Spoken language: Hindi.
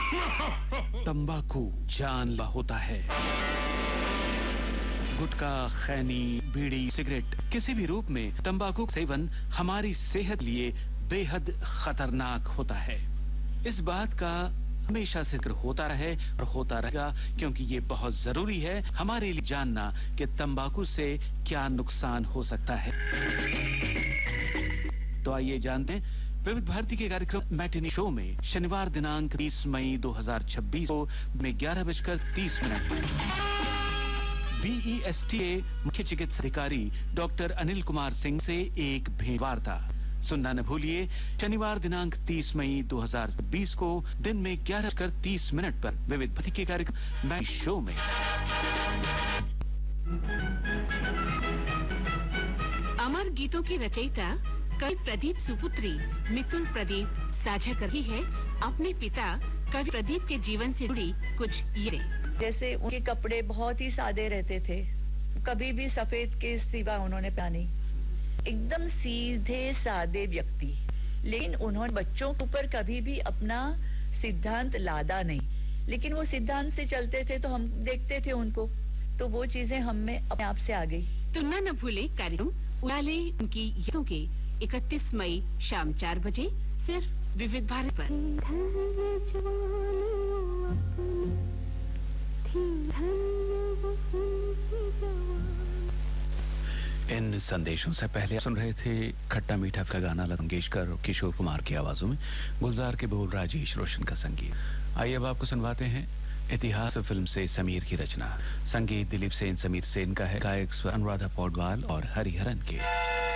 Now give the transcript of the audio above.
तंबाकू जानलेवा होता है। गुटखा, खैनी, बीड़ी, सिगरेट किसी भी रूप में तंबाकू का सेवन हमारी सेहत लिए बेहद खतरनाक होता है। इस बात का हमेशा से जिक्र होता रहे और होता रहेगा, क्योंकि ये बहुत जरूरी है हमारे लिए जानना कि तंबाकू से क्या नुकसान हो सकता है। तो आइए जानते हैं विविध भारती के कार्यक्रम मैटिनी शो में शनिवार दिनांक 30 मई 2026 को में 11:30 पर BESTA मुख्य चिकित्सा अधिकारी डॉक्टर अनिल कुमार सिंह से एक भेंट वार्ता सुनना न भूलिए। शनिवार दिनांक 30 मई 2020 को दिन में 11:30 पर विविध भारती के कार्यक्रम मैटिनी शो में। अमर गीतों की रचयिता कवि प्रदीप सुपुत्री मितुल प्रदीप साझा कर रही है अपने पिता कवि प्रदीप के जीवन से जुड़ी कुछ ये। जैसे उनके कपड़े बहुत ही सादे रहते थे, कभी भी सफेद के सिवा उन्होंने पहना नहीं, एकदम सीधे सादे व्यक्ति। लेकिन उन्होंने बच्चों के ऊपर कभी भी अपना सिद्धांत लादा नहीं, लेकिन वो सिद्धांत से चलते थे तो हम देखते थे उनको, तो वो चीजें हम में अपने आप से आ गई। तो न भूले कार्यक्रम उड़ाले उनकी यादों के 31 मई शाम 4 बजे सिर्फ विविध भारती पर। इन संदेशों से पहले सुन रहे थे खट्टा मीठा का गाना लता मंगेशकर और किशोर कुमार की आवाजों में, गुलजार के बोल, राजेश रोशन का संगीत। आइए अब आपको सुनवाते हैं इतिहास फिल्म से समीर की रचना। संगीत दिलीप सेन, समीर सेन का है, गायक अनुराधा पौडवाल और हरिहरन के।